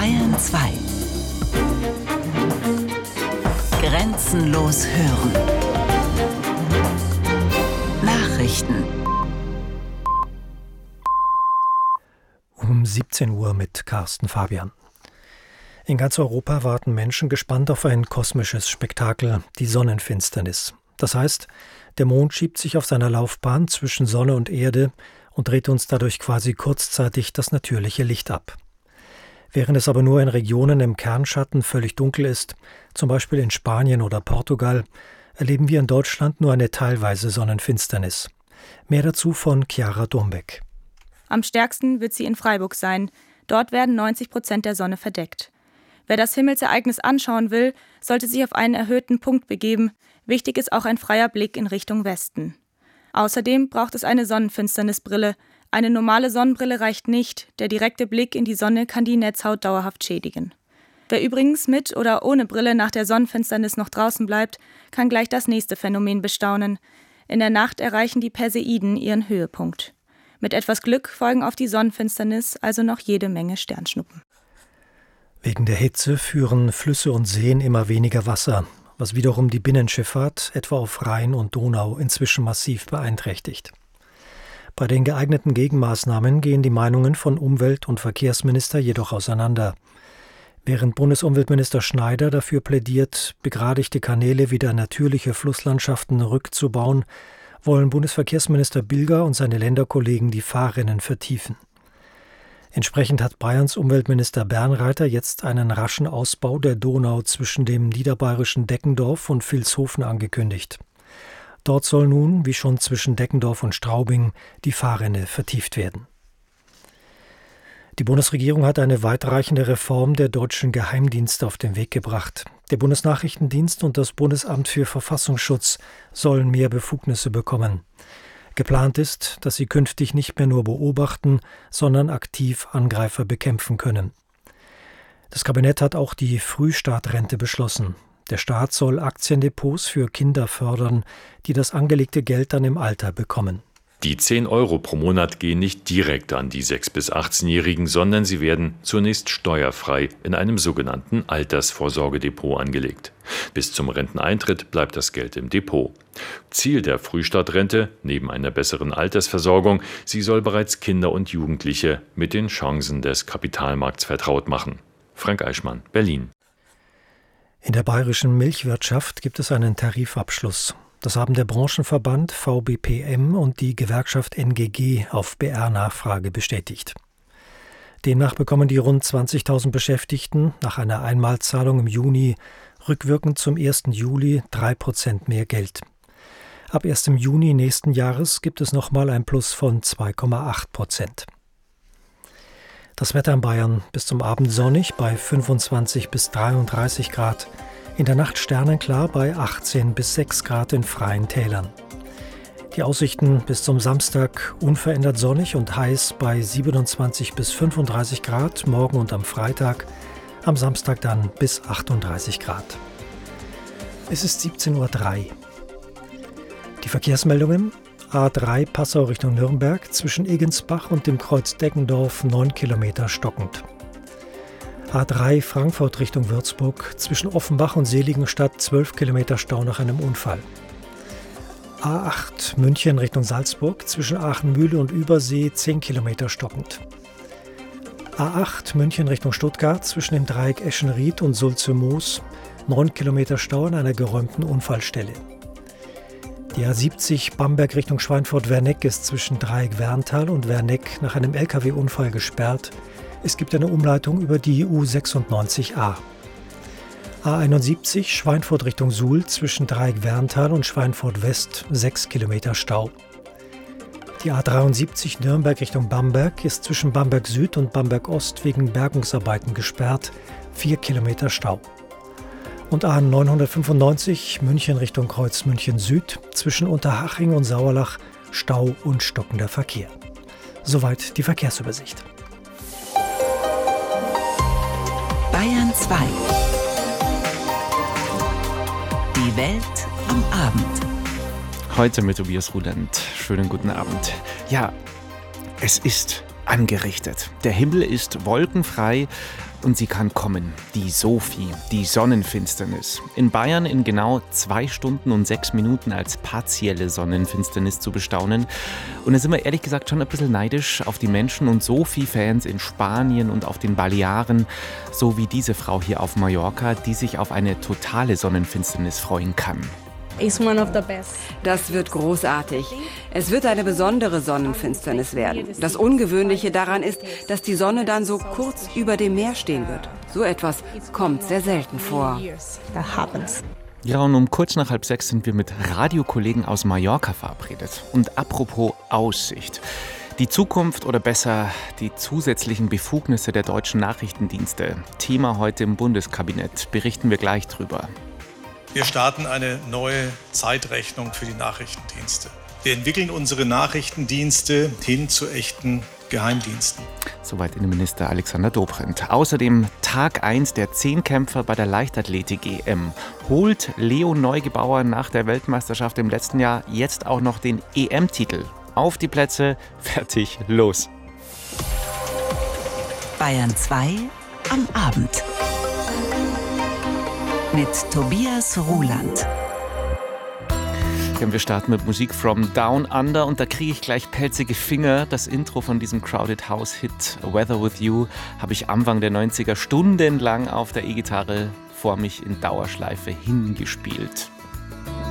Bayern 2. Grenzenlos hören. Nachrichten. Um 17 Uhr mit Carsten Fabian. In ganz Europa warten Menschen gespannt auf ein kosmisches Spektakel, die Sonnenfinsternis. Das heißt, der Mond schiebt sich auf seiner Laufbahn zwischen Sonne und Erde und dreht uns dadurch quasi kurzzeitig das natürliche Licht ab. Während es aber nur in Regionen im Kernschatten völlig dunkel ist, zum Beispiel in Spanien oder Portugal, erleben wir in Deutschland nur eine teilweise Sonnenfinsternis. Mehr dazu von Chiara Dombeck. Am stärksten wird sie in Freiburg sein. Dort werden 90% der Sonne verdeckt. Wer das Himmelsereignis anschauen will, sollte sich auf einen erhöhten Punkt begeben. Wichtig ist auch ein freier Blick in Richtung Westen. Außerdem braucht es eine Sonnenfinsternisbrille. Eine normale Sonnenbrille reicht nicht. Der direkte Blick in die Sonne kann die Netzhaut dauerhaft schädigen. Wer übrigens mit oder ohne Brille nach der Sonnenfinsternis noch draußen bleibt, kann gleich das nächste Phänomen bestaunen. In der Nacht erreichen die Perseiden ihren Höhepunkt. Mit etwas Glück folgen auf die Sonnenfinsternis also noch jede Menge Sternschnuppen. Wegen der Hitze führen Flüsse und Seen immer weniger Wasser, was wiederum die Binnenschifffahrt, etwa auf Rhein und Donau, inzwischen massiv beeinträchtigt. Bei den geeigneten Gegenmaßnahmen gehen die Meinungen von Umwelt- und Verkehrsminister jedoch auseinander. Während Bundesumweltminister Schneider dafür plädiert, begradigte Kanäle wieder in natürliche Flusslandschaften rückzubauen, wollen Bundesverkehrsminister Bilger und seine Länderkollegen die Fahrrinnen vertiefen. Entsprechend hat Bayerns Umweltminister Bernreiter jetzt einen raschen Ausbau der Donau zwischen dem niederbayerischen Deckendorf und Vilshofen angekündigt. Dort soll nun, wie schon zwischen Deckendorf und Straubing, die Fahrrinne vertieft werden. Die Bundesregierung hat eine weitreichende Reform der deutschen Geheimdienste auf den Weg gebracht. Der Bundesnachrichtendienst und das Bundesamt für Verfassungsschutz sollen mehr Befugnisse bekommen. Geplant ist, dass sie künftig nicht mehr nur beobachten, sondern aktiv Angreifer bekämpfen können. Das Kabinett hat auch die Frühstartrente beschlossen. Der Staat soll Aktiendepots für Kinder fördern, die das angelegte Geld dann im Alter bekommen. Die 10 Euro pro Monat gehen nicht direkt an die 6- bis 18-Jährigen, sondern sie werden zunächst steuerfrei in einem sogenannten Altersvorsorgedepot angelegt. Bis zum Renteneintritt bleibt das Geld im Depot. Ziel der Frühstartrente, neben einer besseren Altersversorgung, sie soll bereits Kinder und Jugendliche mit den Chancen des Kapitalmarkts vertraut machen. Frank Eichmann, Berlin. In der bayerischen Milchwirtschaft gibt es einen Tarifabschluss. Das haben der Branchenverband VBPM und die Gewerkschaft NGG auf BR-Nachfrage bestätigt. Demnach bekommen die rund 20.000 Beschäftigten nach einer Einmalzahlung im Juni rückwirkend zum 1. Juli 3% mehr Geld. Ab 1. Juni nächsten Jahres gibt es nochmal ein Plus von 2,8%. Das Wetter in Bayern bis zum Abend sonnig bei 25 bis 33 Grad. In der Nacht sternenklar bei 18 bis 6 Grad in freien Tälern. Die Aussichten bis zum Samstag unverändert sonnig und heiß bei 27 bis 35 Grad, morgen und am Freitag, am Samstag dann bis 38 Grad. Es ist 17:03 Uhr. Die Verkehrsmeldungen: A3 Passau Richtung Nürnberg, zwischen Egensbach und dem Kreuz Deckendorf 9 Kilometer stockend. A3 Frankfurt Richtung Würzburg, zwischen Offenbach und Seligenstadt 12 Kilometer Stau nach einem Unfall. A8 München Richtung Salzburg, zwischen Aachenmühle und Übersee 10 Kilometer stockend. A8 München Richtung Stuttgart, zwischen dem Dreieck Eschenried und Sulze-Moos 9 Kilometer Stau an einer geräumten Unfallstelle. Die A70 Bamberg Richtung Schweinfurt-Werneck ist zwischen Dreieck Werntal und Werneck nach einem Lkw-Unfall gesperrt. Es gibt eine Umleitung über die U96a. A71 Schweinfurt Richtung Suhl zwischen Dreieck Werntal und Schweinfurt West 6 Kilometer Stau. Die A73 Nürnberg Richtung Bamberg ist zwischen Bamberg Süd und Bamberg Ost wegen Bergungsarbeiten gesperrt, 4 Kilometer Stau. Und A995 München Richtung Kreuz München Süd zwischen Unterhaching und Sauerlach Stau und stockender Verkehr. Soweit die Verkehrsübersicht. Bayern 2. Die Welt am Abend. Heute mit Tobias Ruland. Schönen guten Abend. Ja, es ist angerichtet. Der Himmel ist wolkenfrei und sie kann kommen. Die Sophie, die Sonnenfinsternis. In Bayern in genau 2 Stunden und 6 Minuten als partielle Sonnenfinsternis zu bestaunen. Und da sind wir ehrlich gesagt schon ein bisschen neidisch auf die Menschen und Sophie-Fans in Spanien und auf den Balearen, so wie diese Frau hier auf Mallorca, die sich auf eine totale Sonnenfinsternis freuen kann. Das wird großartig. Es wird eine besondere Sonnenfinsternis werden. Das Ungewöhnliche daran ist, dass die Sonne dann so kurz über dem Meer stehen wird. So etwas kommt sehr selten vor. Ja, und um kurz nach 5:30 sind wir mit Radiokollegen aus Mallorca verabredet. Und apropos Aussicht. Die Zukunft oder besser die zusätzlichen Befugnisse der deutschen Nachrichtendienste. Thema heute im Bundeskabinett. Berichten wir gleich drüber. Wir starten eine neue Zeitrechnung für die Nachrichtendienste. Wir entwickeln unsere Nachrichtendienste hin zu echten Geheimdiensten. Soweit Innenminister Alexander Dobrindt. Außerdem Tag 1 der 10-Kämpfer bei der Leichtathletik-EM. Holt Leo Neugebauer nach der Weltmeisterschaft im letzten Jahr jetzt auch noch den EM-Titel. Auf die Plätze, fertig, los. Bayern 2 am Abend. Mit Tobias Ruland. Wir starten mit Musik from Down Under und da kriege ich gleich pelzige Finger. Das Intro von diesem Crowded House Hit Weather With You habe ich Anfang der 90er stundenlang auf der E-Gitarre vor mich in Dauerschleife hingespielt.